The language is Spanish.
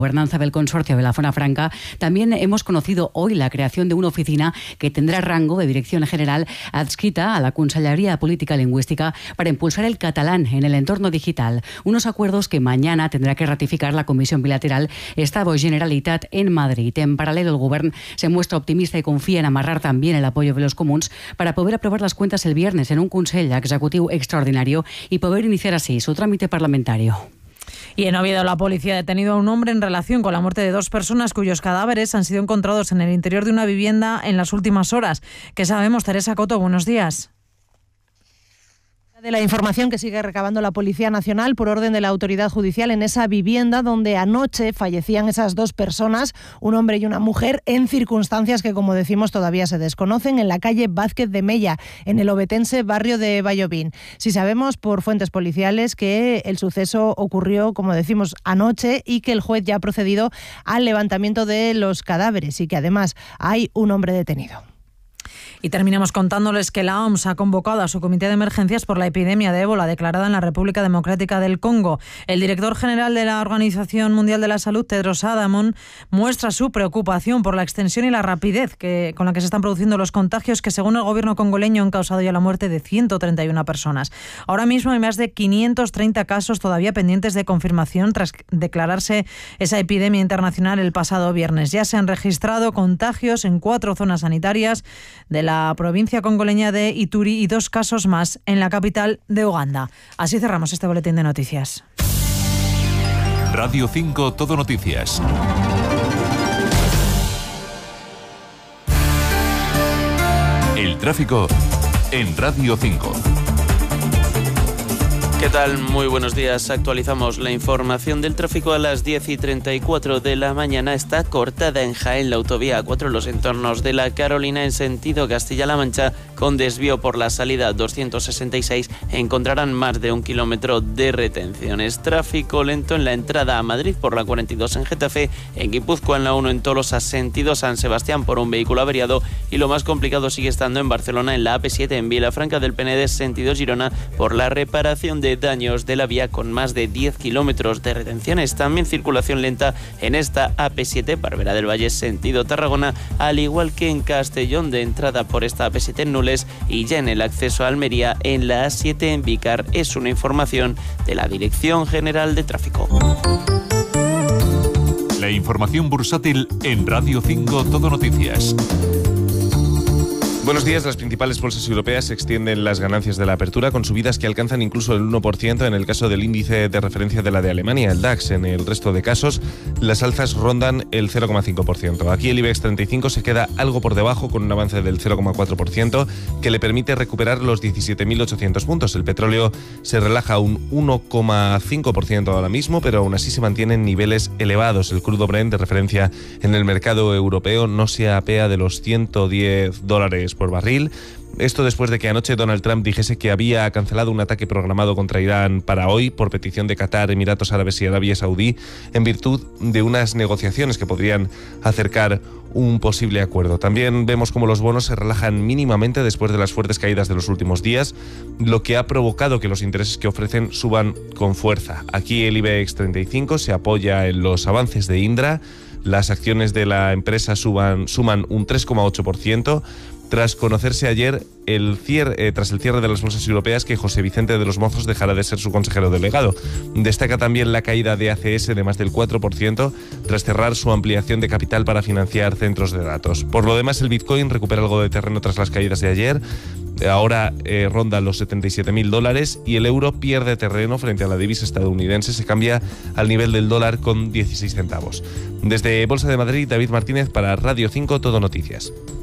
Gobernanza del Consorcio de la Zona Franca, también hemos conocido hoy la creación de una oficina que tendrá rango de dirección general adscrita a la Conselleria de Política Lingüística para impulsar el catalán en el entorno digital. Unos acuerdos que mañana tendrá que ratificar la Comisión Bilateral Estado-Generalitat en Madrid. En paralelo, el Gobierno se muestra optimista y confía en amarrar también el apoyo de los comuns para poder aprobar las cuentas el viernes en un Consell Executiu extraordinario y poder iniciar así su trámite parlamentario. Y en Oviedo, la policía ha detenido a un hombre en relación con la muerte de 2 personas cuyos cadáveres han sido encontrados en el interior de una vivienda en las últimas horas. ¿Qué sabemos, Teresa Coto? Buenos días. De la información que sigue recabando la Policía Nacional por orden de la autoridad judicial en esa vivienda donde anoche fallecían esas 2 personas, un hombre y una mujer, en circunstancias que, como decimos, todavía se desconocen, en la calle Vázquez de Mella, en el obetense barrio de Vallovín. Sí sabemos por fuentes policiales que el suceso ocurrió, como decimos, anoche y que el juez ya ha procedido al levantamiento de los cadáveres y que además hay un hombre detenido. Y terminamos contándoles que la OMS ha convocado a su comité de emergencias por la epidemia de ébola declarada en la República Democrática del Congo. El director general de la Organización Mundial de la Salud, Tedros Adhanom, muestra su preocupación por la extensión y la rapidez con la que se están produciendo los contagios que, según el gobierno congoleño, han causado ya la muerte de 131 personas. Ahora mismo hay más de 530 casos todavía pendientes de confirmación tras declararse esa epidemia internacional el pasado viernes. Ya se han registrado contagios en 4 zonas sanitarias de la provincia congoleña de Ituri y 2 casos más en la capital de Uganda. Así cerramos este boletín de noticias. Radio 5 Todo Noticias. El tráfico en Radio 5. ¿Qué tal? Muy buenos días. Actualizamos la información del tráfico a las 10:34 de la mañana. Está cortada en Jaén la autovía A4 en los entornos de la Carolina en sentido Castilla-La Mancha, con desvío por la salida 266. Encontrarán más de 1 kilómetro de retenciones. Tráfico lento en la entrada a Madrid por la 42 en Getafe, en Guipúzcoa en la 1 en Tolosa sentido San Sebastián por un vehículo averiado, y lo más complicado sigue estando en Barcelona en la AP7 en Vilafranca del Penedès sentido Girona por la reparación de daños de la vía con más de 10 kilómetros de retenciones. También circulación lenta en esta AP7 Barberá del Valle sentido Tarragona, al igual que en Castellón de entrada por esta AP7 en Nules, y ya en el acceso a Almería en la A7 en Vícar. Es una información de la Dirección General de Tráfico. La información bursátil en Radio 5 Todo Noticias. Buenos días. Las principales bolsas europeas extienden las ganancias de la apertura con subidas que alcanzan incluso el 1% en el caso del índice de referencia de la de Alemania, el DAX. En el resto de casos, las alzas rondan el 0,5%. Aquí el IBEX 35 se queda algo por debajo con un avance del 0,4% que le permite recuperar los 17.800 puntos. El petróleo se relaja un 1,5% ahora mismo, pero aún así se mantienen niveles elevados. El crudo Brent de referencia en el mercado europeo no se apea de los $110 por barril. Esto después de que anoche Donald Trump dijese que había cancelado un ataque programado contra Irán para hoy por petición de Qatar, Emiratos Árabes y Arabia Saudí, en virtud de unas negociaciones que podrían acercar un posible acuerdo. También vemos cómo los bonos se relajan mínimamente después de las fuertes caídas de los últimos días, lo que ha provocado que los intereses que ofrecen suban con fuerza. Aquí el IBEX 35 se apoya en los avances de Indra. Las acciones de la empresa suman un 3,8%. Tras conocerse ayer, tras el cierre de las bolsas europeas, que José Vicente de los Mozos dejará de ser su consejero delegado. Destaca también la caída de ACS de más del 4% tras cerrar su ampliación de capital para financiar centros de datos. Por lo demás, el Bitcoin recupera algo de terreno tras las caídas de ayer. Ahora ronda los $77.000 y el euro pierde terreno frente a la divisa estadounidense. Se cambia al nivel del dólar con 16 centavos. Desde Bolsa de Madrid, David Martínez para Radio 5 Todo Noticias.